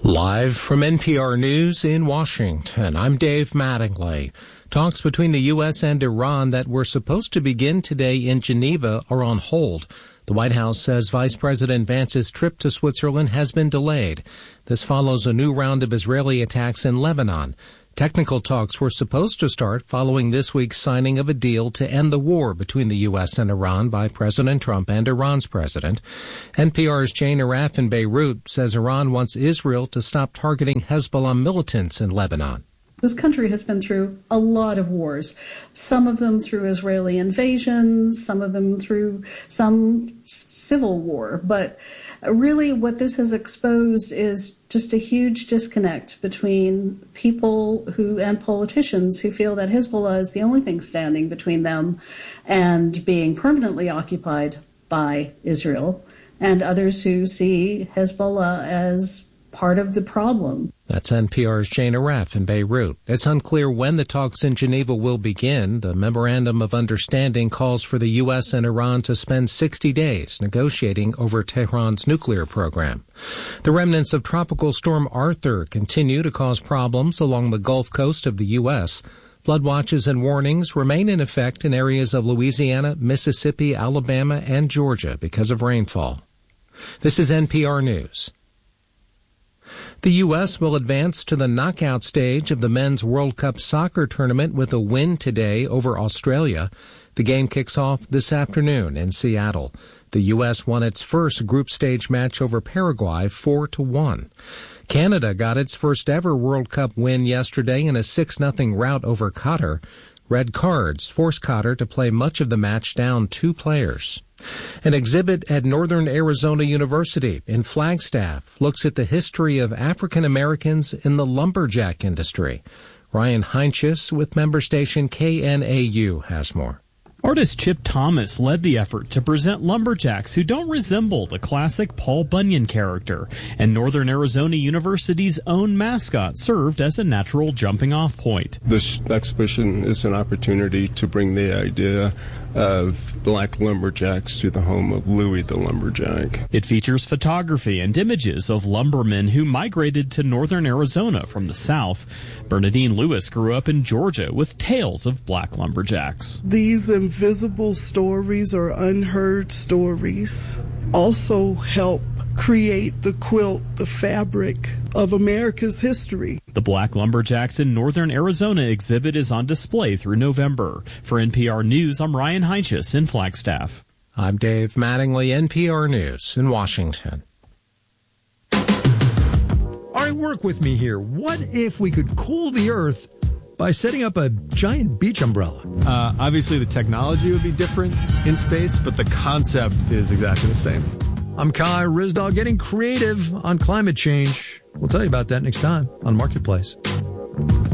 Live from NPR News in Washington, I'm Dave Mattingly. Talks between the U.S. and Iran that were supposed to begin today in Geneva are on hold. The White House says Vice President Vance's trip to Switzerland has been delayed. This follows a new round of Israeli attacks in Lebanon. Technical talks were supposed to start following this week's signing of a deal to end the war between the U.S. and Iran by President Trump and Iran's president. NPR's Jane Arraf in Beirut says Iran wants Israel to stop targeting Hezbollah militants in Lebanon. This country has been through a lot of wars, some of them through Israeli invasions, some of them through some civil war. But really what this has exposed is just a huge disconnect between people and politicians who feel that Hezbollah is the only thing standing between them and being permanently occupied by Israel, and others who see Hezbollah as part of the problem. That's NPR's Jane Arraf in Beirut. It's unclear when the talks in Geneva will begin. The Memorandum of Understanding calls for the U.S. and Iran to spend 60 days negotiating over Tehran's nuclear program. The remnants of Tropical Storm Arthur continue to cause problems along the Gulf Coast of the U.S. Flood watches and warnings remain in effect in areas of Louisiana, Mississippi, Alabama, and Georgia because of rainfall. This is NPR News. The U.S. will advance to the knockout stage of the Men's World Cup soccer tournament with a win today over Australia. The game kicks off this afternoon in Seattle. The U.S. won its first group stage match over Paraguay 4-1. Canada got its first ever World Cup win yesterday in a 6-0 rout over Qatar. Red cards forced Qatar to play much of the match down 2 players. An exhibit at Northern Arizona University in Flagstaff looks at the history of African Americans in the lumberjack industry. Ryan Heinches with member station KNAU has more. Artist Chip Thomas led the effort to present lumberjacks who don't resemble the classic Paul Bunyan character, and Northern Arizona University's own mascot served as a natural jumping-off point. This exhibition is an opportunity to bring the idea of black lumberjacks to the home of Louie the Lumberjack. It features photography and images of lumbermen who migrated to Northern Arizona from the South. Bernadine Lewis grew up in Georgia with tales of black lumberjacks. These invisible stories or unheard stories also help create the quilt, the fabric of America's history. The Black Lumberjacks in Northern Arizona exhibit is on display through November. For NPR News, I'm Ryan Heinches in Flagstaff. I'm Dave Mattingly, NPR News in Washington. All right, work with me here. What if we could cool the Earth by setting up a giant beach umbrella? Obviously, the technology would be different in space, but the concept is exactly the same. I'm Kai Ryssdal, getting creative on climate change. We'll tell you about that next time on Marketplace.